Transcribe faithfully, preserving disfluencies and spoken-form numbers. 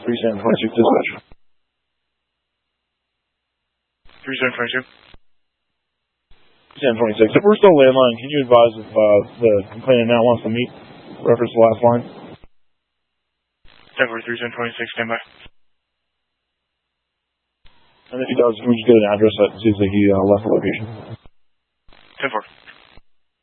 three seven twenty-six dispatch. three seven twenty-two. three seven twenty-six. If we're still landline, can you advise if uh, the complainant now wants to meet? Reference the last line. ten four three seven twenty-six, standby. And if he does, can we just get an address that seems like he uh, left the location?